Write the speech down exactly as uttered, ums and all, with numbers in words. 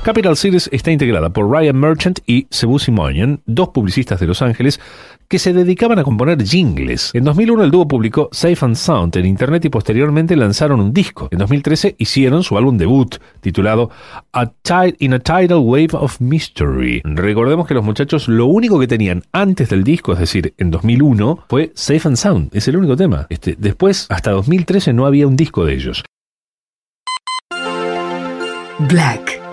Capital Cities está integrada por Ryan Merchant y Sebu Simonian, dos publicistas de Los Ángeles que se dedicaban a componer jingles. En dos mil uno el dúo publicó Safe and Sound en internet y posteriormente lanzaron un disco. En dos mil trece hicieron su álbum debut, titulado A Tide in a Tidal Wave of Mystery. Recordemos que los muchachos lo único que tenían antes del disco, es decir, en dos mil uno, fue Safe and Sound. Es el único tema. Este, después, hasta dos mil trece no había un disco de ellos. Black.